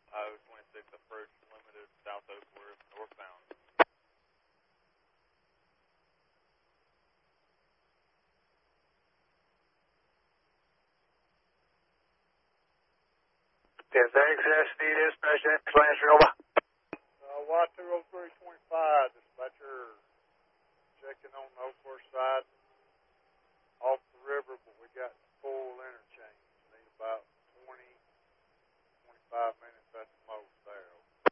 I-26 approach limited South Oakworth northbound. Is access to dispatch Lancer, over. Y20325, dispatcher checking on the Oakworth side off the river, but we got full interchange. Need about 20, 25 minutes at the most there.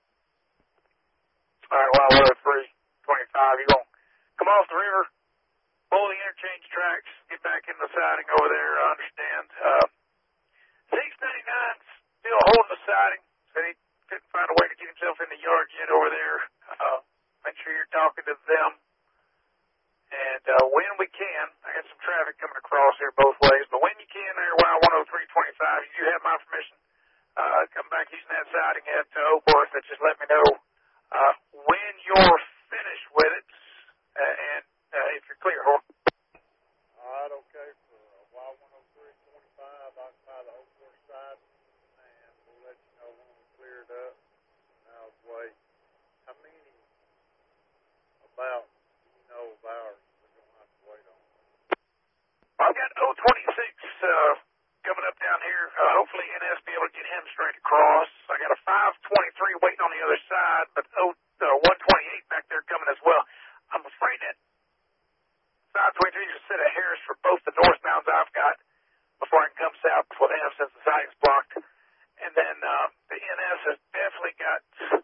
All right, Y10325, you going to come off the river, pull the interchange tracks, get back in the siding over there, I understand. 699's still holding the siding, said he couldn't find a way to get himself in the yard yet over there. Make sure you're talking to them. And when we can, I got some traffic coming across here both ways, but when you can there, Y10325, you do have my permission. Come back using that siding at Oakworth, and just let me know when you're finished with it, and if you're clear, Horn. All right, okay, for Y10325, occupy the Oakworth side, and we'll let you know when we clear it up. Now, wait, how many about of ours we're going to have to wait on? I've got 026 coming up down here. Hopefully NS be able to get him straight across. I got a 523 waiting on the other side, but 128 back there coming as well. I'm afraid that 523 is a set of hairs for both the northbounds I've got before I can come south before them since the siding's blocked. And then the NS has definitely got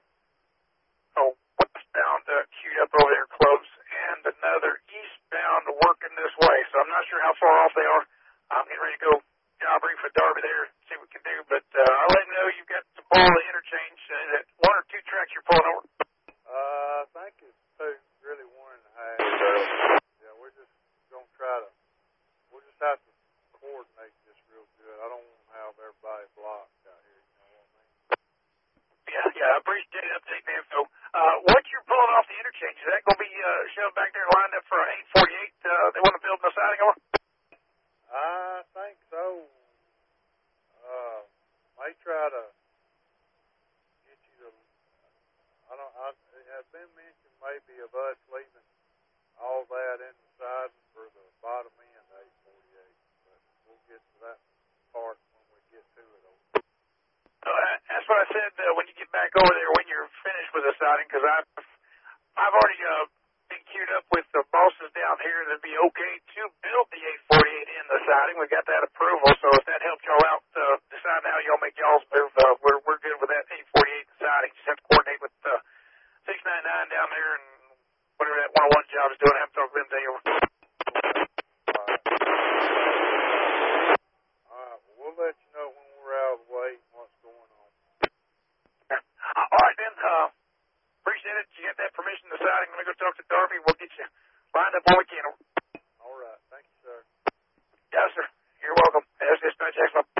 westbound queued up over there close, and another eastbound working this way. So I'm not sure how far off they are. I'm getting ready to go job brief with Darby there, see what we can do. But I'll let you know you've got to pull the interchange. Is it one or two tracks you're pulling over? I think it's two, really one and a half. Yeah, we're just going to try to, we'll just have to coordinate this real good. I don't want to have everybody blocked out here, you know what I mean? Yeah, I appreciate it. Update the info. Once you're pulling off the interchange, is that going to be shoved back there lined up for an 848? They want to build the siding over? I think so. May try to get you to, it has been mentioned maybe of us leaving all that in the siding for the bottom end of 848, but we'll get to that part when we get to it. That's what I said when you get back over there, when you're finished with the siding, because I've already been queued up with the bosses down here that'd be okay to build the 848 in the siding. We got that approval, so if that helps y'all out deciding how y'all make y'all's move, we're good with that 848 siding. Just have to coordinate with 699 down there and whatever that 101 job is doing. I have to talk to them day over. All right, well, we'll let you know when we're out of the way and what's going on. All right, then. Appreciate it. You got that permission to siding. Let me go talk to Darby. We'll get you lined up when we can. All right. Thank you, sir. Yes, sir. You're welcome. There's dispatch. Excellent.